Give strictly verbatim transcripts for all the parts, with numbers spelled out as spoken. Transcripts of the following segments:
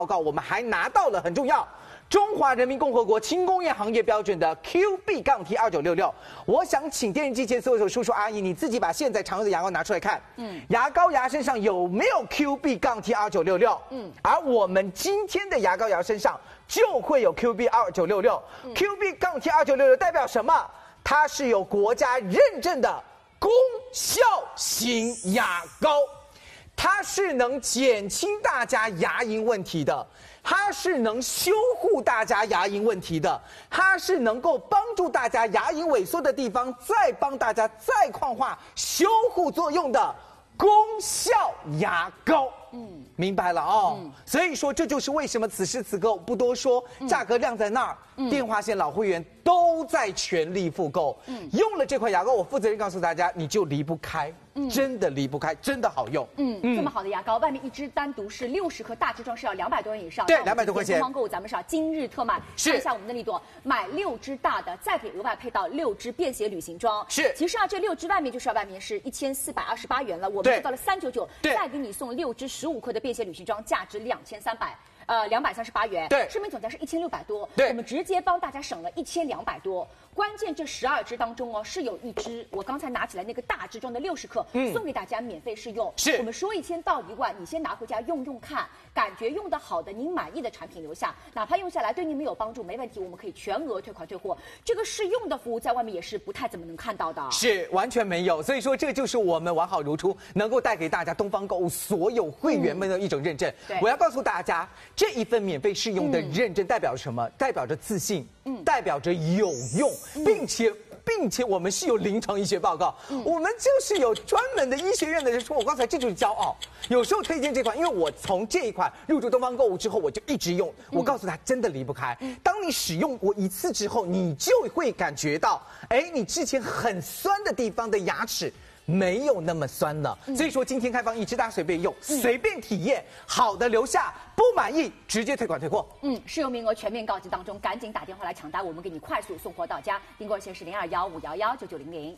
报告，我们还拿到了很重要。 中华人民共和国轻工业行业标准的 Q B 杠 T 二九六六，我想请电视机前所有叔叔阿姨，你自己把现在常用的牙膏拿出来看，嗯，牙膏牙身上有没有 Q B 杠 T 二九六六？嗯，而我们今天的牙膏牙身上就会有 Q B 二九六六 ，Q B 杠 T 二九六六代表什么？它是有国家认证的功效型牙膏。 它是能减轻大家牙龈问题的，它是能修护大家牙龈问题的，它是能够帮助大家牙龈萎缩的地方再帮大家再矿化修护作用的功效牙膏。嗯，明白了哦。嗯，所以说这就是为什么此时此刻我不多说，价格亮在那儿，嗯、电话线老会员都在全力复购。嗯，用了这款牙膏，我负责任告诉大家，你就离不开。 嗯，真的离不开，真的好用。嗯，嗯这么好的牙膏，外面一支单独是六十克，大支装是要两百多元以上。 对，两百多块钱。 东方购物咱们是要今日特卖，看一下我们的力度，买六支大的，再给额外配到六支便携旅行装。 是， 其实啊，这六支外面就是要外面是一千四百二十八元了，我们做到了三九九，再给你送六支十五克的便携旅行装，价值两千三百。 呃，两百三十八元， 对， 市面总价是一千六百多， 对， 我们直接帮大家省了一千两百多。关键这十二支当中哦，是有一支我刚才拿起来那个大支装的六十克，嗯，送给大家免费试用。 是， 我们说一千到一万，你先拿回家用用看，感觉用得好的，您满意的产品留下，哪怕用下来对您没有帮助，没问题，我们可以全额退款退货。这个试用的服务在外面也是不太怎么能看到的， 是完全没有。所以说，这就是我们完好如初，能够带给大家东方购物所有会员们的一种认证。嗯、我要告诉大家，这一份免费 试用的认证代表什么？代表着自信，嗯，代表着有用，并且。 并且我们是有临床医学报告，嗯、我们就是有专门的医学院的人说，我刚才这就是骄傲。有时候推荐这款，因为我从这一款入驻东方购物之后，我就一直用。嗯、我告诉他，真的离不开。嗯、当你使用过一次之后，你就会感觉到，哎，你之前很酸的地方的牙齿 没有那么酸了，嗯、所以说今天开放一支，大家随便用，嗯、随便体验，好的留下，不满意直接退款退货。 嗯，试用名额全面告急当中，赶紧打电话来抢单，我们给你快速送货到家。订购热线是零二幺五幺幺九九零零。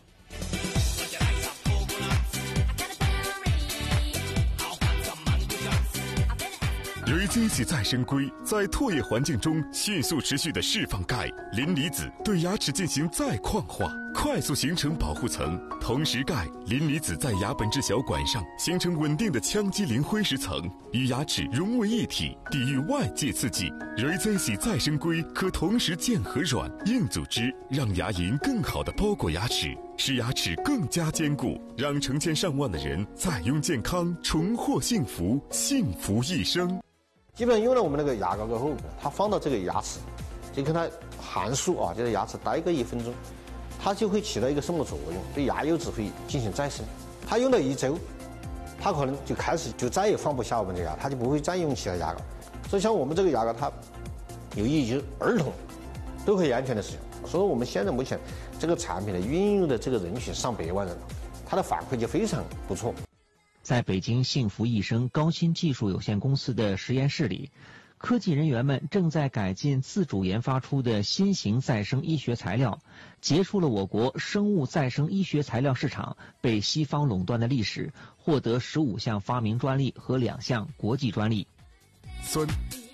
瑞 Z 系再生硅在唾液环境中迅速持续的释放钙、磷离子，对牙齿进行再矿化，快速形成保护层。同时，钙、磷离子在牙本质小管上形成稳定的羟基磷灰石层，与牙齿融为一体，抵御外界刺激。瑞 Z 系再生硅可同时健和软硬组织，让牙龈更好地包裹牙齿，使牙齿更加坚固，让成千上万的人再拥健康，重获幸福，幸福一生。 基本上用了我们那个牙膏过后，它放到这个牙齿，就跟它含漱啊，就在牙齿待个一分钟，它就会起到一个什么作用？对牙釉质会进行再生。它用了一周，它可能就开始就再也放不下我们这牙，它就不会再用其他牙膏。所以像我们这个牙膏，它有益于儿童都可以安全的使用。所以我们现在目前这个产品的运用的这个人群上百万人了，它的反馈就非常不错。 在北京幸福益生高新技术有限公司的实验室里，科技人员们正在改进自主研发出的新型再生医学材料，结束了我国生物再生医学材料市场被西方垄断的历史，获得十五项发明专利和两项国际专利。 酸。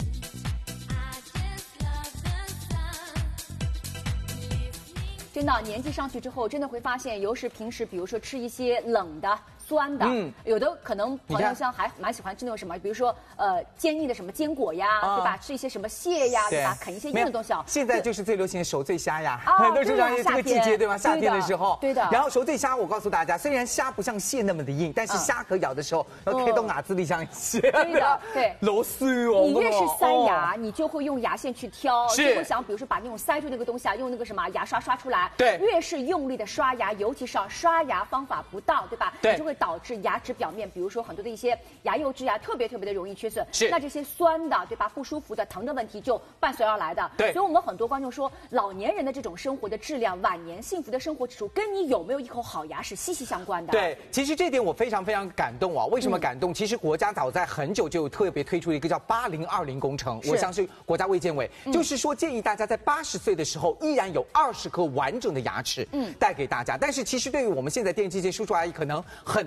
真的，年纪上去之后，真的会发现，尤其是平时，比如说吃一些冷的、酸的，嗯，有的可能朋友像还蛮喜欢吃那种什么，比如说呃坚硬的什么坚果呀，啊、对吧？吃一些什么蟹呀，对吧？啃一些硬的东西啊。 现在就是最流行的熟醉虾呀，很多时候这个季节对吧？夏天的时候， 对的。 然后熟醉虾，我告诉大家，虽然虾不像蟹那么的硬，但是虾壳咬的时候要贴到牙子里像蟹， 对的，对。 螺丝哦。 你越是塞牙，你就会用牙线去挑，就会想，比如说把那种塞住那个东西啊，用那个什么牙刷刷出来。 对， 越是用力的刷牙，尤其是刷牙方法不当，对吧？ 对， 就会导致牙齿表面，比如说很多的一些牙釉质啊，特别特别的容易缺损。 是， 那这些酸的，对吧？不舒服的、疼的问题就伴随而来的。 对， 所以我们很多观众说，老年人的这种生活的质量、晚年幸福的生活指数，跟你有没有一口好牙是息息相关的。 对，其实这点我非常非常感动啊！为什么感动？嗯、其实国家早在很久就特别推出一个叫“八零二零”工程，我相信国家卫健委、嗯、就是说建议大家在八十岁的时候依然有二十颗完整的牙齿。 嗯，带给大家。但是其实对于我们现在电视机前叔叔阿姨，可能很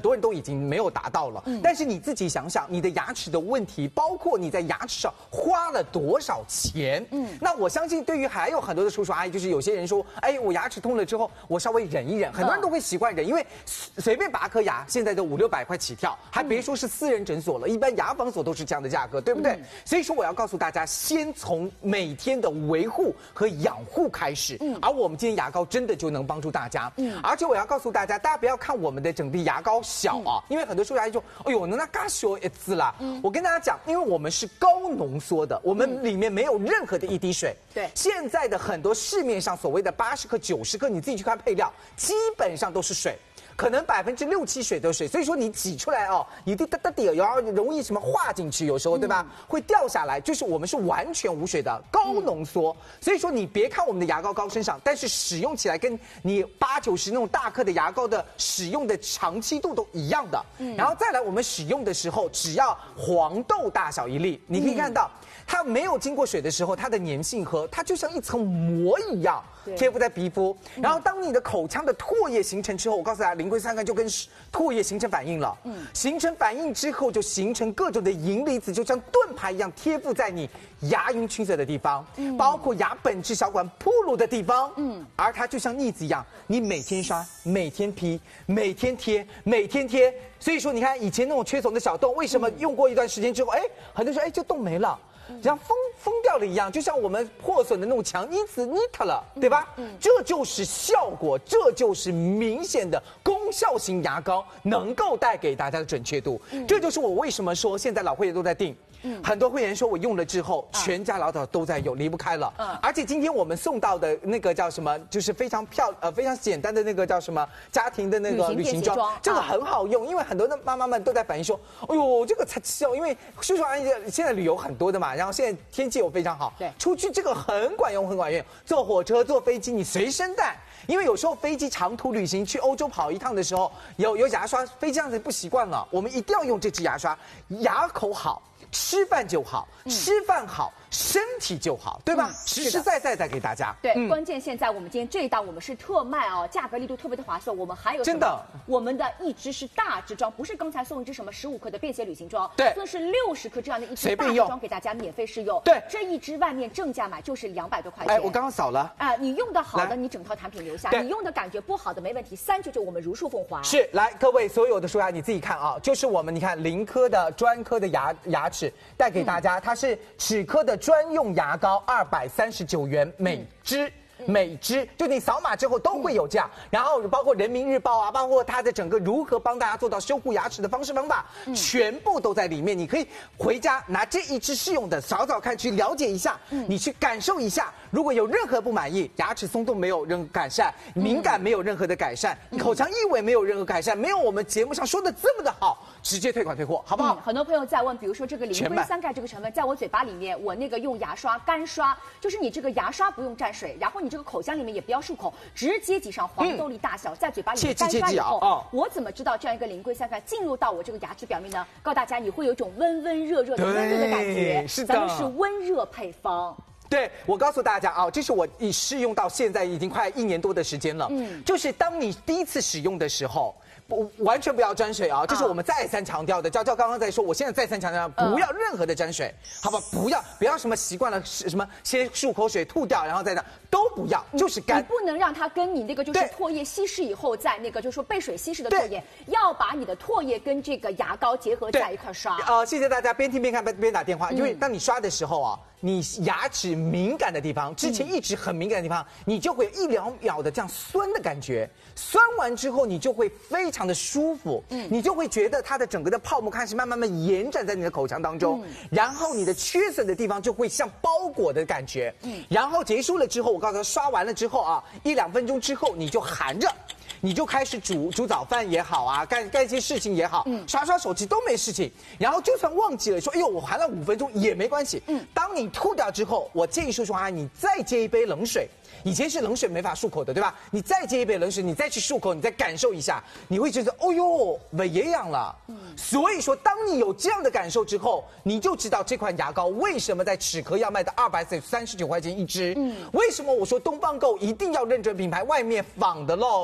多人都已经没有达到了。嗯、但是你自己想想，你的牙齿的问题，包括你在牙齿上花了多少钱？嗯，那我相信对于还有很多的叔叔阿姨，就是有些人说，哎，我牙齿痛了之后，我稍微忍一忍，很多人都会习惯忍，因为随便拔颗牙现在都五六百块起跳，还别说是私人诊所了，一般牙防所都是这样的价格，对不对？嗯、所以说我要告诉大家，先从每天的维护和养护开始。嗯，而我们今天牙膏真的就能帮助大家。嗯，而且我要告诉大家，大家不要看我们的整批牙膏小啊，嗯、因为很多叔叔阿姨说，哎呦，那嘎小一次啦。嗯，我跟大家讲，因为我们是高浓缩的，我们里面没有任何的一滴水。对，现在的很多市面上所谓的八十克、九十克，你自己去看配料，基本上都是水。可能百分之六七水都是水，所以说你挤出来哦，一滴哒哒滴，然后容易什么化进去，有时候对吧？嗯、会掉下来，就是我们是完全无水的高浓缩，嗯、所以说你别看我们的牙膏高身上，但是使用起来跟你八九十那种大颗的牙膏的使用的长期度都一样的。嗯、然后再来，我们使用的时候，只要黄豆大小一粒，你可以看到。嗯它没有经过水的时候，它的粘性和它就像一层膜一样贴附在皮肤。然后当你的口腔的唾液形成之后，我告诉大家，灵龟三苷就跟唾液形成反应了。嗯，形成反应之后就形成各种的银离子，就像盾牌一样贴附在你牙龈区色的地方，嗯、包括牙本质小管铺路的地方。嗯，而它就像腻子一样，你每天刷，每天批，每天贴，每天贴。所以说，你看以前那种缺损的小洞，为什么用过一段时间之后，哎，很多人说，哎，这洞没了。像封封掉了一样，就像我们破损的那种墙，因此腻它了，对吧？嗯，嗯这就是效果，这就是明显的功效型牙膏能够带给大家的准确度。嗯、这就是我为什么说现在老会员都在订。嗯，很多会员说我用了之后，啊、全家老小都在用，离不开了。嗯，而且今天我们送到的那个叫什么，就是非常漂呃非常简单的那个叫什么家庭的那个旅行装，这个很好用，因为很多的妈妈们都在反映说，哎呦这个才笑，因为叔叔阿姨现在旅游很多的嘛，然后现在天气又非常好，对，出去这个很管用很管用，坐火车坐飞机你随身带。因为有时候飞机长途旅行去欧洲跑一趟的时候，有有牙刷，飞机上子不习惯了，我们一定要用这支牙刷，牙口好。吃饭就好，嗯、吃饭好，身体就好，对吧？嗯、实实在在带给大家。 对，嗯、关键现在我们今天这一档我们是特卖哦，价格力度特别的划算。我们还有真的， 我们的一支是大支装，不是刚才送一支什么十五克的便携旅行装， 对， 这是六十克这样的一支大支装给大家免费试用。 对， 这一支外面正价买就是两百多块钱。 哎，我刚刚扫了。 啊、呃，你用的好的，你整套产品留下；你用的感觉不好的，没问题，三九九我们如数奉还。 是，来各位所有的叔牙你自己看啊，就是我们你看零颗的专科的牙牙齿带给大家。家它是齿科的专用牙膏，二百三十九元每支。嗯每支就你扫码之后都会有这样，嗯、然后包括人民日报啊，包括它的整个如何帮大家做到修护牙齿的方式方法，嗯、全部都在里面。你可以回家拿这一支试用的扫扫看，去了解一下，嗯、你去感受一下。如果有任何不满意，牙齿松动没有任何改善，敏感没有任何的改善，嗯、口腔异味没有任何改善，没有我们节目上说的这么的好，直接退款退货，好不好？ 嗯、很多朋友在问，比如说这个灵龟三苷这个成分，在我嘴巴里面，我那个用牙刷干刷，就是你这个牙刷不用沾水，然后你这个口腔里面也不要漱口，直接挤上黄豆粒大小，嗯、在嘴巴里面干刷以后，哦、我怎么知道这样一个灵龟三苷进入到我这个牙齿表面呢？告诉大家，你会有一种温温热热的温热的感觉， 是的， 咱们是温热配方。 对，我告诉大家啊，这是我已试用到现在已经快一年多的时间了。嗯，就是当你第一次使用的时候。不，完全不要沾水啊！这是我们再三强调的。娇娇刚刚在说，我现在再三强调，不要任何的沾水，好吧？不要，不要什么习惯了什么先漱口水吐掉，然后再那都不要，就是干。 你不能让它跟你那个就是唾液稀释以后，再那个就是说被水稀释的唾液，要把你的唾液跟这个牙膏结合在一块刷。 呃，谢谢大家，边听边看边边打电话，因为当你刷的时候啊。你牙齿敏感的地方，之前一直很敏感的地方，嗯、你就会一两秒的这样酸的感觉，酸完之后你就会非常的舒服，嗯，你就会觉得它的整个的泡沫开始慢慢慢延展在你的口腔当中，嗯、然后你的缺损的地方就会像包裹的感觉，嗯，然后结束了之后，我告诉他刷完了之后啊，一两分钟之后你就含着。你就开始煮煮早饭也好啊，干干一些事情也好，嗯，刷刷手机都没事情。然后就算忘记了，说哎呦我含了五分钟也没关系。嗯，当你吐掉之后，我建议叔叔阿姨你再接一杯冷水。以前是冷水没法漱口的，对吧？你再接一杯冷水，你再去漱口，你再感受一下，你会觉得哦呦，胃也痒了。嗯，所以说，当你有这样的感受之后，你就知道这款牙膏为什么在齿科要卖的二百三十九块钱一支。嗯，为什么我说东方购一定要认准品牌，外面仿的喽？什么所谓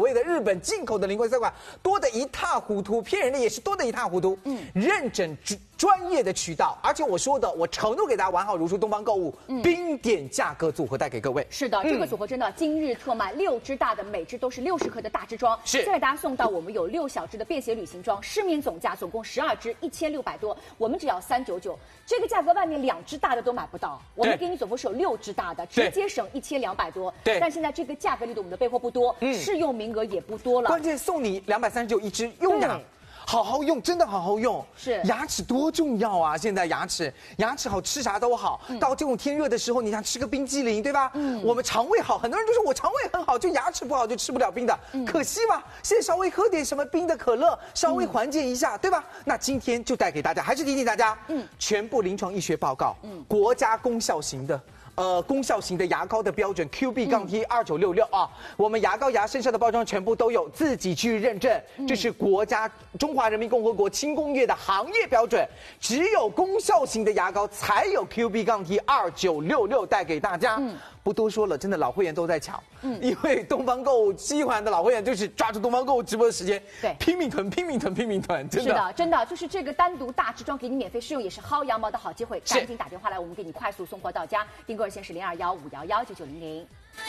谓的日本进口的零柜三款多得一塌糊涂，骗人的也是多得一塌糊涂。嗯，认证专业的渠道，而且我说的，我承诺给大家完好如初东方购物、嗯、冰点价格组合带给各位。 是的，这个组合真的今日特卖，六支大的，每支都是六十克的大支装， 是再给大家送到我们有六小支的便携旅行装，市面总价总共十二支，一千六百多，我们只要三九九，这个价格外面两支大的都买不到，我们给你总共是有六支大的，直接省一千两百多。 对， 但现在这个价格力度我们的备货不多，嗯，试用名额也不多了， 关键送你两百三十九一支，用呀。好好用，真的好好用。 是牙齿多重要啊！现在牙齿，牙齿好吃啥都好。嗯、到这种天热的时候，你想吃个冰激凌，对吧？嗯，我们肠胃好，很多人都说我肠胃很好，就牙齿不好就吃不了冰的。嗯，可惜吧，现在稍微喝点什么冰的可乐，稍微缓解一下，嗯、对吧？那今天就带给大家，还是提醒大家，嗯，全部临床医学报告，嗯，国家功效型的。呃，功效型的牙膏的标准 Q B 杠 T 二九六六啊，我们牙膏牙身上的包装全部都有，自己去认证，这是国家中华人民共和国轻工业的行业标准，只有功效型的牙膏才有 Q B 杠 T 二九六六带给大家。嗯，不多说了，真的老会员都在抢，嗯，因为东方购物七环的老会员就是抓住东方购物直播的时间， 对， 拼命囤，拼命囤，拼命囤，真的是的，真的就是这个单独大支装给你免费试用，也是薅羊毛的好机会，赶紧打电话来，我们给你快速送货到家，订购热线是零二幺五幺幺九九零零。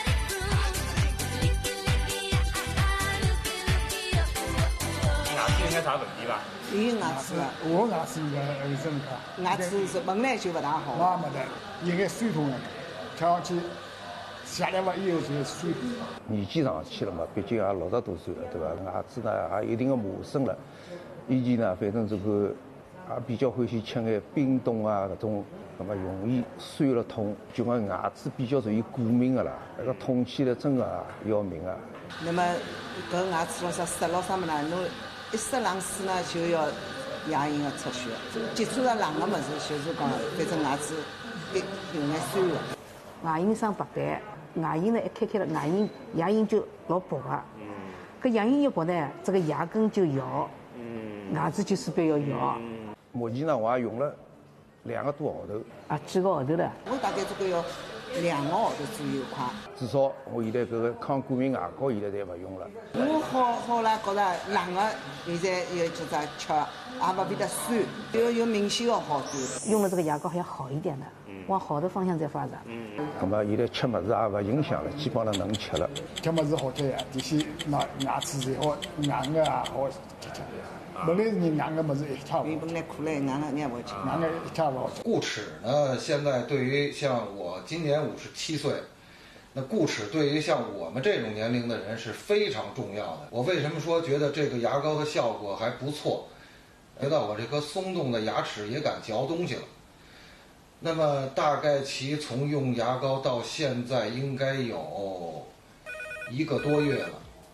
牙齿应该啥问题吧？ 有牙齿， 我牙齿应该还是正常。 牙齿是本来就不大好。 那没得，应该水肿了，听上去下来吧以后就是水肿。 年纪上去了嘛，毕竟也六十多岁了，对吧？牙齿呢也有一定的磨损了。以前呢，反正这个也比较欢喜吃眼冰冻啊，搿种，那么容易酸了痛，就讲牙齿比较属于过敏的啦，那个痛起来真的要命啊。 那么搿牙齿咯啥塞咯啥么呢？侬一塞冷水呢，就要牙龈的出血。接触到冷的么子，就是讲，反正牙齿有有眼酸了。 牙龈上白斑，牙龈呢一开开了，牙龈牙龈就老薄啊。嗯。搿牙龈一薄呢，这个牙根就摇。嗯。牙齿就势必要摇。 嗯。目前呢，我也用了两个多号头。 啊，几个号头了？ 我大概这个要两个号头左右快。 至少我现在搿个抗过敏牙膏现在侪勿用了。 我好好了，觉着冷的现在要叫啥吃，也勿变得酸，要有明显的好转。 用了这个牙膏还要好一点的，往好的方向在发展。 嗯。那么现在吃物事也勿影响了，基本上能吃了。 吃物事好吃呀，这些那牙齿才好，硬的啊好吃吃。本来你硬的物事一塌糊涂。 本来苦嘞，硬的你也勿吃， 硬的一塌糊涂。 固齿呢，现在对于像我今年五十七岁。那固齿对于像我们这种年龄的人是非常重要的。我为什么说觉得这个牙膏的效果还不错？觉得我这颗松动的牙齿也敢嚼东西了。那么大概其从用牙膏到现在应该有一个多月了。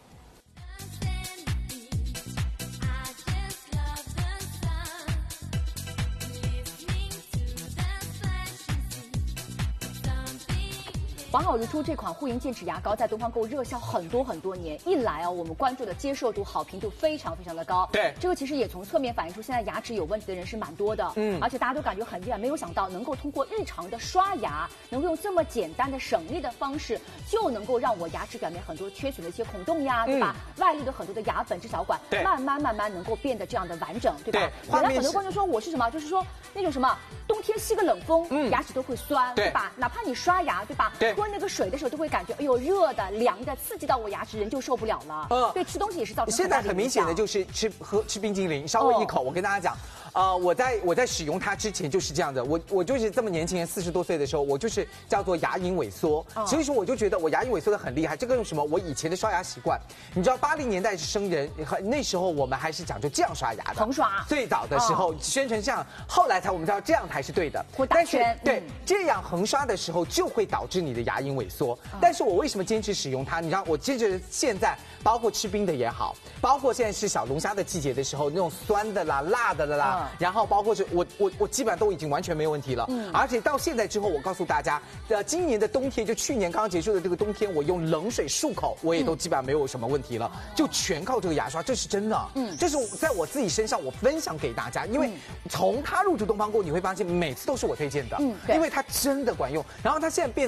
完好如初这款护龈健齿牙膏在东方购物热销很多很多年，一来啊，我们关注的接受度、好评度非常非常的高。 对， 这个其实也从侧面反映出现在牙齿有问题的人是蛮多的。嗯，而且大家都感觉很厉害，没有想到能够通过日常的刷牙，能够用这么简单的省力的方式，就能够让我牙齿表面很多缺损的一些孔洞呀，对吧？嗯、外露的很多的牙粉、支小管，慢慢慢慢能够变得这样的完整，对吧？对。原来很多观众说我是什么，就是说那种什么冬天吸个冷风，嗯、牙齿都会酸，对吧？哪怕你刷牙，对吧？对。喝那个水的时候都会感觉，哎呦，热的、凉的，刺激到我牙齿，人就受不了了。嗯，对，吃东西也是造成很大的影响。 现在很明显的就是吃喝吃冰激凌，稍微一口，哦、我跟大家讲。呃，我在我在使用它之前就是这样的，我我就是这么年轻人，四十多岁的时候，我就是叫做牙龈萎缩，哦、所以说我就觉得我牙龈萎缩的很厉害。这个用什么？我以前的刷牙习惯，你知道八零年代是生人，那时候我们还是讲究这样刷牙的， 横刷。 最早的时候宣传这样，后来才我们知道这样才是对的。 但是对、嗯、这样横刷的时候就会导致你的牙龈萎缩。嗯、但是我为什么坚持使用它？你知道，我坚持现在包括吃冰的也好，包括现在是小龙虾的季节的时候，那种酸的啦、辣的啦，嗯、然后包括是我我我基本上都已经完全没有问题了。嗯，而且到现在之后，我告诉大家，呃，今年的冬天就去年刚刚结束的这个冬天，我用冷水漱口，我也都基本上没有什么问题了，嗯、就全靠这个牙刷，这是真的。嗯，这是在我自己身上我分享给大家，因为从它入驻东方购，你会发现每次都是我推荐的，嗯，因为它真的管用。然后它现在变得就是现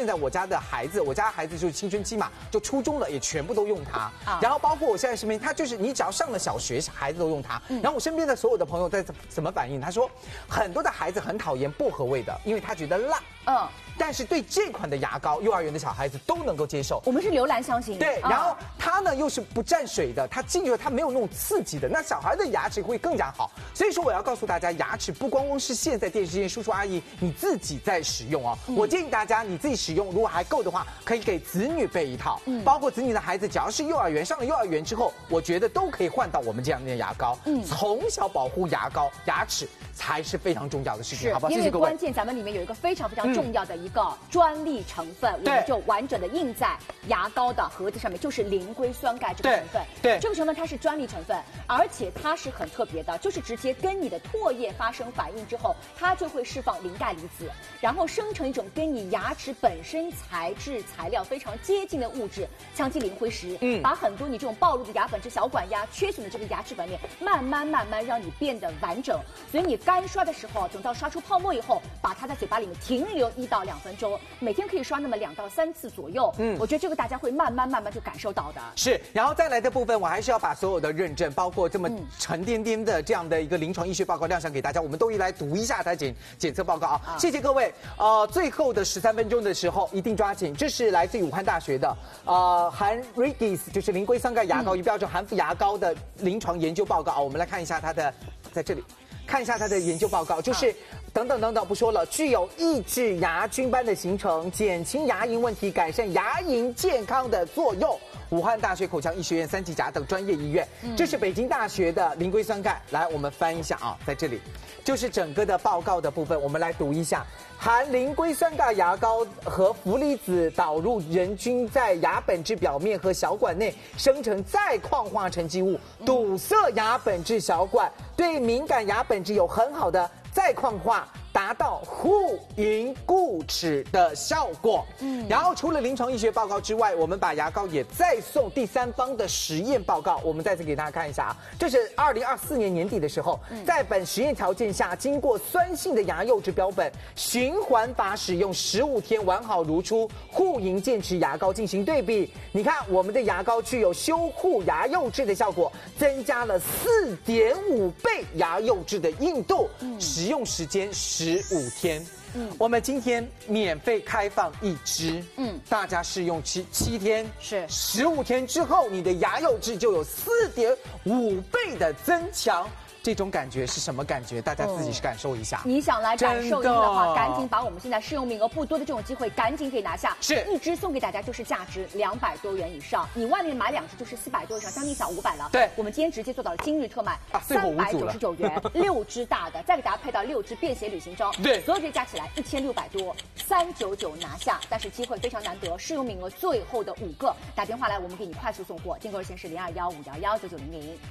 现在我家的孩子，我家孩子就是青春期嘛，就初中了也全部都用它。 啊、 然后包括我现在身边，他就是你只要上了小学，孩子都用它。嗯、然后我身边的所有的朋友在怎么反应？他说很多的孩子很讨厌薄荷味的，因为他觉得辣。嗯。但是对这款的牙膏，幼儿园的小孩子都能够接受。 我们是留兰香型。 对，然后它呢又是不沾水的，它进去了它没有那种刺激的，那小孩的牙齿会更加好。所以说我要告诉大家，牙齿不光光是现在电视机叔叔阿姨你自己在使用哦，嗯、我建议大家你自己使用，如果还够的话，可以给子女备一套。嗯，包括子女的孩子，只要是幼儿园上了幼儿园之后，我觉得都可以换到我们这样的牙膏。嗯，从小保护牙膏牙齿才是非常重要的事情，好不好？ 因为关键咱们里面有一个非常非常重要的一个专利成分，我们就完整的印在牙膏的盒子上面，就是磷硅酸钙这个成分。 对， 这个成分它是专利成分，而且它是很特别的，就是直接跟你的唾液发生反应之后，它就会释放磷钙离子，然后生成一种跟你牙齿本身材质材料非常接近的物质——羟基磷灰石。嗯，把很多你这种暴露的牙本质小管呀、缺损的这个牙齿表面，慢慢慢慢让你变得完整。所以你干刷的时候，等到刷出泡沫以后，把它在嘴巴里面停留一到两分钟，每天可以刷那么两到三次左右。嗯，我觉得这个大家会慢慢慢慢就感受到的。 是，然后再来的部分，我还是要把所有的认证，包括这么沉甸甸的这样的一个临床医学报告亮相给大家，我们都一来读一下它检检测报告啊。啊谢谢各位。呃，最后的十三分钟的时候一定抓紧，这是来自于武汉大学的呃含 Regis 就是磷硅酸钙牙膏与标准含氟牙膏的临床研究报告啊。我们来看一下它的，在这里。看一下它的研究报告，就是等等等等不说了，具有抑制牙菌斑的形成、减轻牙龈问题、改善牙龈健康的作用。武汉大学口腔医学院、三级甲等专业医院，嗯、这是北京大学的磷硅酸钙。来，我们翻一下啊，在这里就是整个的报告的部分，我们来读一下。含磷硅酸钙牙膏和氟离子导入人菌在牙本质表面和小管内生成再矿化沉积物，堵塞牙本质小管，对敏感牙本质有很好的再矿化，达到护龈固齿的效果。嗯，然后除了临床医学报告之外，我们把牙膏也再送第三方的实验报告。我们再次给大家看一下啊，这是二零二四年年底的时候，在本实验条件下，经过酸性的牙釉质标本循环法使用十五天完好如初护龈健齿牙膏进行对比。你看，我们的牙膏具有修护牙釉质的效果，增加了四点五倍牙釉质的硬度。嗯，使用时间十五天。嗯，我们今天免费开放一支，嗯，大家试用七七天， 是十五天之后，你的牙釉质就有四点五倍的增强。这种感觉是什么感觉？大家自己去感受一下。 哦、你想来感受一下的话，赶紧把我们现在试用名额不多的这种机会赶紧给拿下。 是， 一支送给大家就是价值两百多元以上，你外面买两支就是四百多以上，将近小五百了。 对， 我们今天直接做到了今日特卖，三百九十九元，六支大的，再给大家配到六支便携旅行装。 对， 所有这些加起来一千六百多，三九九拿下。但是机会非常难得，试用名额最后的五个，打电话来我们给你快速送货，订购热线是零二幺五幺幺九九零零。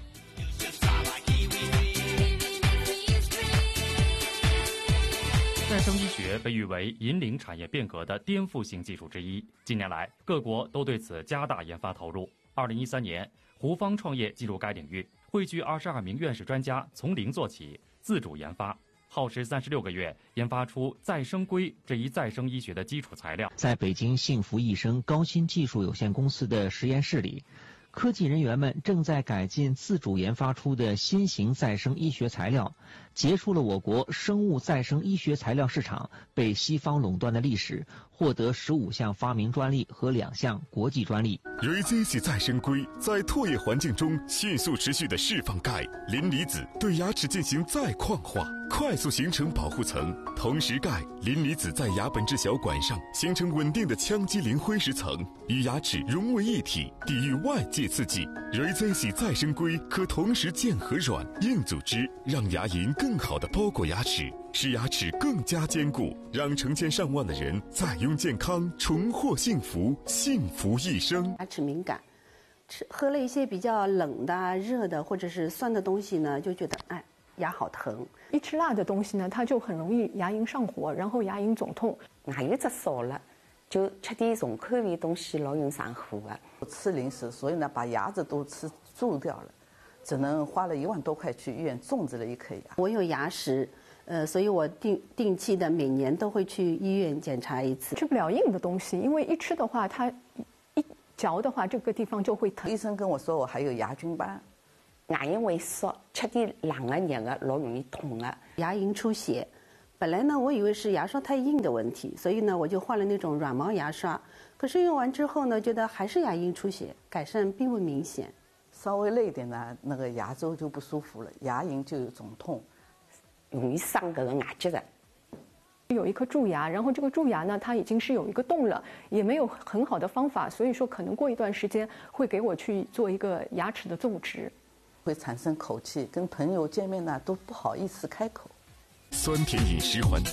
再生医学被誉为引领产业变革的颠覆性技术之一。近年来，各国都对此加大研发投入。二零一三年，胡方创业进入该领域，汇聚二十二名院士专家，从零做起，自主研发，耗时三十六个月，研发出再生硅这一再生医学的基础材料。 在北京幸福益生高新技术有限公司的实验室里，科技人员们正在改进自主研发出的新型再生医学材料，结束了我国生物再生医学材料市场被西方垄断的历史，获得十五项发明专利和两项国际专利。 由于这些再生硅在唾液环境中迅速持续的释放钙、磷离子，对牙齿进行再矿化，快速形成保护层。同时，钙、磷离子在牙本质小管上形成稳定的羟基磷灰石层，与牙齿融为一体，抵御外界刺激。由于这些再生硅可同时键合软硬组织，让牙龈更好地包裹牙齿，使牙齿更加坚固，让成千上万的人再拥健康，重获幸福，幸福一生。 牙齿敏感，吃喝了一些比较冷的、热的或者是酸的东西呢，就觉得哎牙好疼。 一吃辣的东西呢，它就很容易牙龈上火，然后牙龈肿痛。 牙有只少了，就吃点重口味东西老容易上火的。 吃零食，所以呢把牙子都吃蛀掉了，只能花了一万多块去医院种植了一颗牙。 我有牙石。 呃，所以我定定期的每年都会去医院检查一次。 吃不了硬的东西，因为一吃的话，它一嚼的话，这个地方就会疼。 医生跟我说我还有牙菌斑， 牙龈萎缩，吃点冷的热的老容易痛的。 牙龈出血，本来呢我以为是牙刷太硬的问题，所以呢我就换了那种软毛牙刷。可是用完之后呢，觉得还是牙龈出血，改善并不明显。 稍微累一点呢，那个牙周就不舒服了，牙龈就有肿痛。 容易伤这个牙结的。 有一颗蛀牙，然后这个蛀牙呢，它已经是有一个洞了，也没有很好的方法，所以说可能过一段时间会给我去做一个牙齿的种植， 会产生口气，跟朋友见面呢都不好意思开口。 酸甜饮食环